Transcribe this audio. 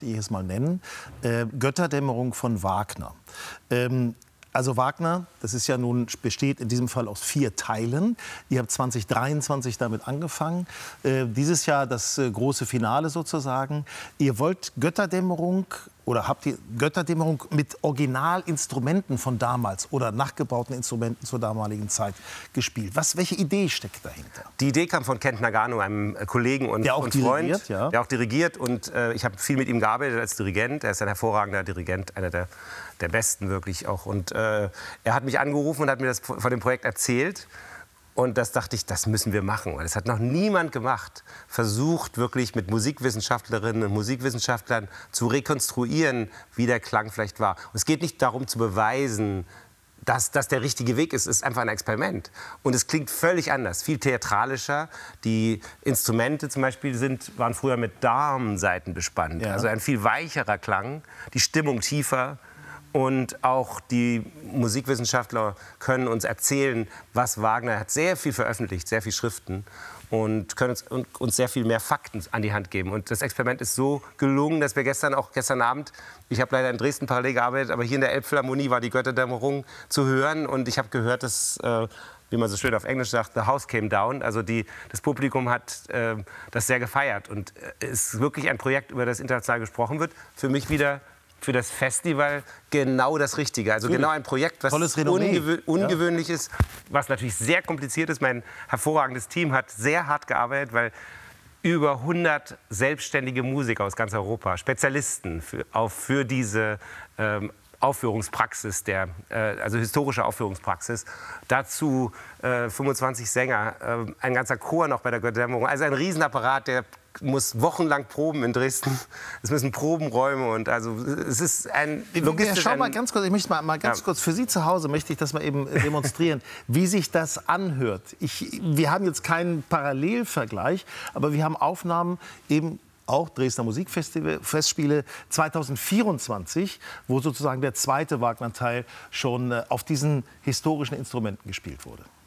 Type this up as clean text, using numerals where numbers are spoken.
ich es mal nennen, Götterdämmerung von Wagner. Also Wagner, das ist ja nun, besteht in diesem Fall aus 4 Teilen. Ihr habt 2023 damit angefangen. Dieses Jahr das große Finale sozusagen. Ihr wollt Götterdämmerung oder habt ihr Götterdämmerung mit Originalinstrumenten von damals oder nachgebauten Instrumenten zur damaligen Zeit gespielt. Welche Idee steckt dahinter? Die Idee kam von Kent Nagano, einem Kollegen und Freund, ja. Der auch dirigiert. Und ich habe viel mit ihm gearbeitet als Dirigent. Er ist ein hervorragender Dirigent, einer der besten wirklich auch. Und er hat mich angerufen und hat mir das von dem Projekt erzählt. Und das dachte ich, das müssen wir machen. Weil das hat noch niemand gemacht. Versucht wirklich mit Musikwissenschaftlerinnen und Musikwissenschaftlern zu rekonstruieren, wie der Klang vielleicht war. Und es geht nicht darum zu beweisen, dass das der richtige Weg ist. Es ist einfach ein Experiment. Und es klingt völlig anders, viel theatralischer. Die Instrumente zum Beispiel waren früher mit Darmsaiten bespannt. Ja. Also ein viel weicherer Klang, die Stimmung tiefer. Und auch die Musikwissenschaftler können uns erzählen, was Wagner hat sehr viel veröffentlicht, sehr viel Schriften und können uns sehr viel mehr Fakten an die Hand geben. Und das Experiment ist so gelungen, dass wir gestern Abend, ich habe leider in Dresden parallel gearbeitet, aber hier in der Elbphilharmonie war die Götterdämmerung zu hören. Und ich habe gehört, dass, wie man so schön auf Englisch sagt, the house came down. Also das Publikum hat das sehr gefeiert. Und es ist wirklich ein Projekt, über das international gesprochen wird. Für mich wieder für das Festival genau das Richtige. Also genau ein Projekt, was ungewöhnlich ist, was natürlich sehr kompliziert ist. Mein hervorragendes Team hat sehr hart gearbeitet, weil über 100 selbstständige Musiker aus ganz Europa, Spezialisten für diese Aufführungspraxis, also historische Aufführungspraxis. Dazu 25 Sänger, ein ganzer Chor noch bei der Götterdämmerung. Also ein Riesenapparat, der muss wochenlang proben in Dresden. Es müssen Probenräume und also es ist ein logistisch. Schau mal ganz kurz, ich möchte mal ganz kurz für Sie zu Hause möchte ich das mal eben demonstrieren, wie sich das anhört. Wir haben jetzt keinen Parallelvergleich, aber wir haben Aufnahmen eben auch Dresdner Musikfestspiele 2024, wo sozusagen der zweite Wagner-Teil schon auf diesen historischen Instrumenten gespielt wurde.